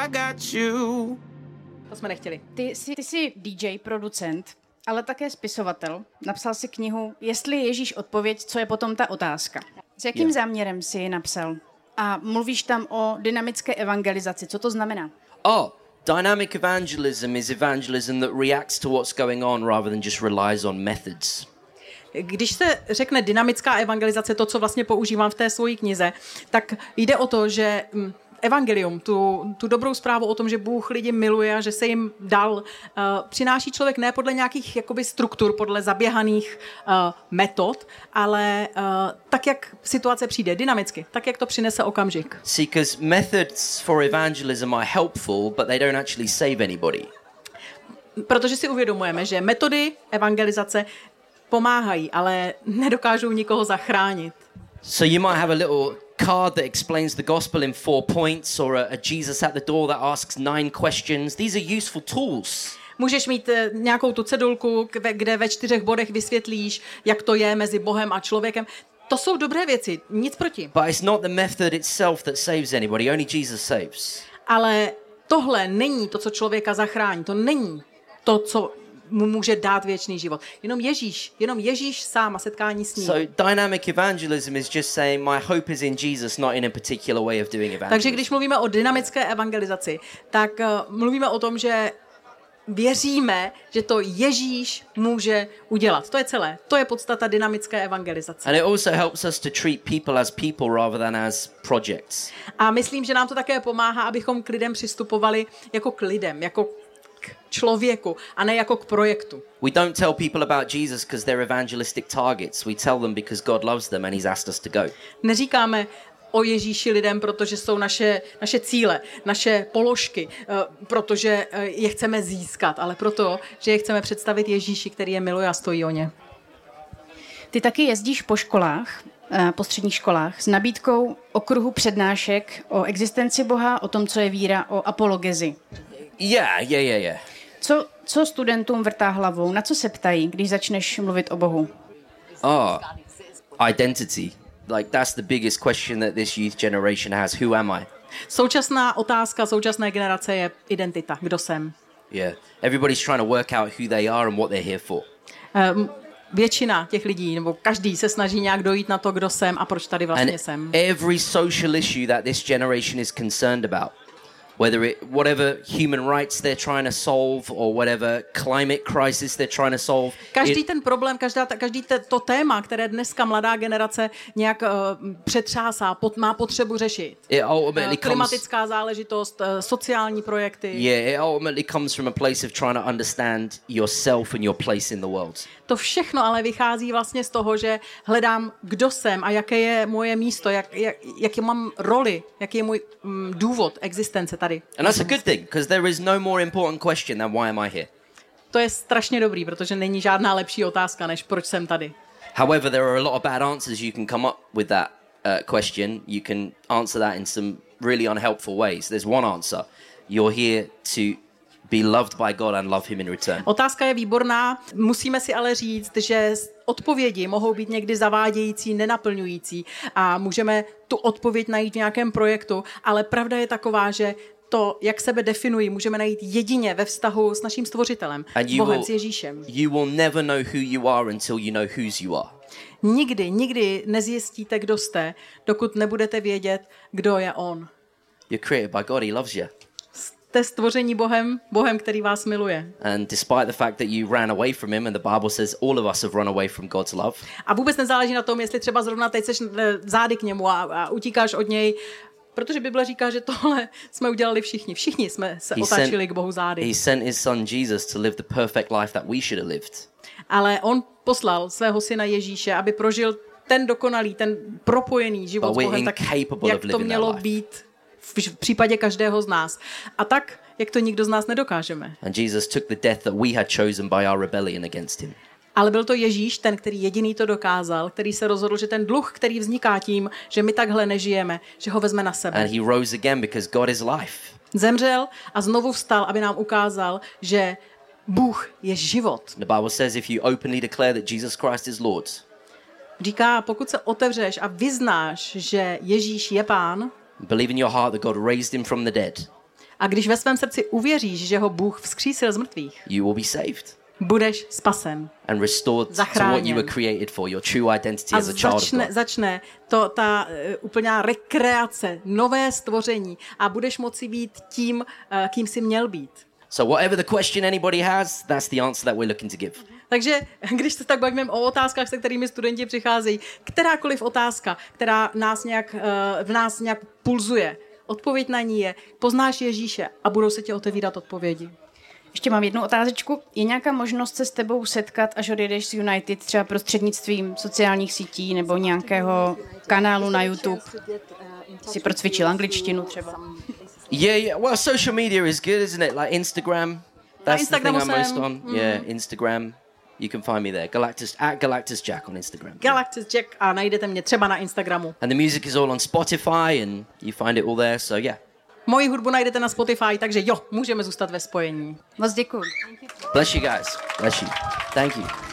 I got you. To jsme nechtěli. Ty jsi DJ, producent, ale také spisovatel. Napsal si knihu Jestli Ježíš odpověď, co je potom ta otázka. S jakým záměrem jsi ji napsal? A mluvíš tam o dynamické evangelizaci. Co to znamená? Dynamic evangelism is evangelism that reacts to what's going on rather than just relies on methods. Když se řekne dynamická evangelizace, to, co vlastně používám v té svojí knize, tak jde o to, že evangelium, tu dobrou zprávu o tom, že Bůh lidi miluje a že se jim dal, přináší člověk ne podle nějakých jakoby struktur, podle zaběhaných metod, ale tak, jak situace přijde, dynamicky, tak, jak to přinese okamžik. See, because methods for evangelism are helpful, but they don't actually save anybody. Protože si uvědomujeme, že metody evangelizace pomáhají, ale nedokážou nikoho zachránit. So you might have a little card that explains the gospel in 4 points, or a Jesus at the door that asks 9 questions. These are useful tools. Můžeš mít nějakou tu cedulku, kde ve 4 bodech vysvětlíš, jak to je mezi Bohem a člověkem. To jsou dobré věci, nic proti. But it's not the method itself that saves anybody, only Jesus saves. Ale tohle není to, co člověka zachrání. To není to, co mu může dát věčný život. Jenom Ježíš sám a setkání s ním. So dynamic evangelism is just saying my hope is in Jesus, not in a particular way of doing evangelism. Takže když mluvíme o dynamické evangelizaci, tak mluvíme o tom, že věříme, že to Ježíš může udělat. To je celé. To je podstata dynamické evangelizace. And it also helps us to treat people as people rather than as projects. A myslím, že nám to také pomáhá, abychom k lidem přistupovali jako k lidem, jako k člověku a ne jako k projektu. We don't tell people about Jesus because they're evangelistic targets. We tell them because God loves them and he's asked us to go. Neříkáme o Ježíši lidem, protože jsou naše cíle, naše položky, protože je chceme získat, ale proto, že je chceme představit Ježíši, který je miluje a stojí o ně. Ty taky jezdíš po školách, po středních školách, s nabídkou okruhu přednášek o existenci Boha, o tom, co je víra, o apologezi. Yeah. Co studentům vrtá hlavou? Na co se ptají, když začneš mluvit o Bohu? Identity. Like that's the biggest question that this youth generation has. Who am I? Současná otázka současné generace je identita. Kdo jsem? Yeah. Everybody's trying to work out who they are and what they're here for. Většina těch lidí, nebo každý se snaží nějak dojít na to, kdo jsem a proč tady vlastně jsem. Every social issue that this generation is concerned about, whatever human rights they're trying to solve or whatever climate crisis they're trying to solve. Každý ten problém, každý to téma, které dneska mladá generace nějak přetřásá, má potřebu řešit. Klimatická záležitost, sociální projekty. Yeah, it ultimately comes from a place of trying to understand yourself and your place in the world. To všechno ale vychází vlastně z toho, že hledám, kdo jsem a jaké je moje místo, jaký mám roli, jaký je můj důvod existence tady. And that's a good thing, because there is no more important question than why am I here. To je strašně dobrý, protože není žádná lepší otázka, než proč jsem tady. However, there are a lot of bad answers you can come up with that question. You can answer that in some really unhelpful ways. There's one answer. You're here to be loved by God and love him in return. Otázka je výborná, musíme si ale říct, že odpovědi mohou být někdy zavádějící, nenaplňující a můžeme tu odpověď najít v nějakém projektu, ale pravda je taková, že to, jak sebe definují, můžeme najít jedině ve vztahu s naším stvořitelem, s Bohem, s Ježíšem. You will never know who you are until you know whose you are. Nikdy nezjistíte, kdo jste, dokud nebudete vědět, kdo je on. You're created by God, he loves you. Jste stvoření Bohem, který vás miluje. And despite the fact that you ran away from him, and the Bible says all of us have run away from God's love. A vůbec nezáleží na tom, jestli třeba zrovna teď seš zády k němu a utíkáš od něj, protože Bible říká, že tohle jsme udělali všichni. Všichni jsme se otáčeli k Bohu zády. He sent his son Jesus to live the perfect life that we should have lived. Ale on poslal svého syna Ježíše, aby prožil ten dokonalý, ten propojený život s Bohem, tak jak to mělo být v případě každého z nás. A tak, jak to nikdo z nás nedokážeme. And Jesus took the death that we had chosen by our rebellion against him. Ale byl to Ježíš, ten, který jediný to dokázal, který se rozhodl, že ten dluh, který vzniká tím, že my takhle nežijeme, že ho vezme na sebe. And he rose again because God is life. Zemřel a znovu vstal, aby nám ukázal, že Bůh je život. The Bible says if you openly declare that Jesus Christ is Lord. Říká, pokud se otevřeš a vyznáš, že Ježíš je Pán, believe in your heart that God raised him from the dead. A když ve svém srdci uvěříš, že ho Bůh vzkřísil z mrtvých, you will be saved budeš spasen. and restored to what you were created for, your true identity as a child of God. Začne ta úplná rekreace, nové stvoření a budeš moci být tím, kým jsi měl být. So whatever the question anybody has, that's the answer that we're looking to give. Takže když se tak bavíme o otázkách, se kterými studenti přicházejí, kterákoliv otázka, která v nás nějak pulzuje, odpověď na ní je, poznáš Ježíše a budou se ti otevírat odpovědi. Ještě mám jednu otázečku. Je nějaká možnost se s tebou setkat, až odjedeš z United, třeba prostřednictvím sociálních sítí nebo nějakého kanálu na YouTube? Jsi procvičil angličtinu třeba? Yeah. Well, social media is good, isn't it? Like Instagram. That's the thing I'm most on. Yeah, Instagram. You can find me there. Galactus Jack on Instagram. Galactus Jack a najdete mě třeba na Instagramu. And the music is all on Spotify and you find it all there, so yeah. Moji hudbu najdete na Spotify, takže jo, můžeme zůstat ve spojení. Moc děkuji. Bless you guys. Bless you. Thank you.